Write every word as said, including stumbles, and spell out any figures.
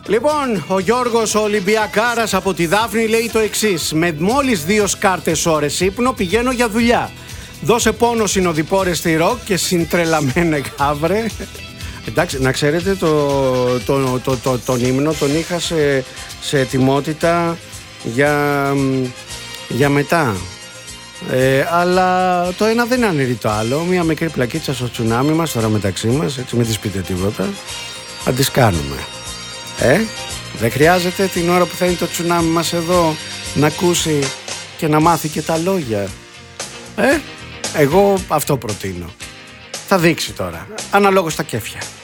Λοιπόν, ο Γιώργος ο Ολυμπιακάρας από τη Δάφνη λέει το εξής: με μόλις δύο σκάρτες ώρες ύπνο πηγαίνω για δουλειά. Δώσε πόνο συνοδοιπόρες στη ροκ και συντρελαμένε γάβρε. Εντάξει, να ξέρετε το, το, το, το, το, τον ύμνο τον είχα σε, σε ετοιμότητα για, για μετά. Ε, αλλά το ένα δεν αναιρεί το άλλο. Μια μικρή πλακίτσα στο τσουνάμι μας τώρα μεταξύ μας, έτσι μην της πείτε τίποτα. Θα τις κάνουμε. Ε, δεν χρειάζεται την ώρα που θα είναι το τσουνάμι μας εδώ να ακούσει και να μάθει και τα λόγια. Ε, εγώ αυτό προτείνω. Θα δείξει τώρα, αναλόγως τα κέφια.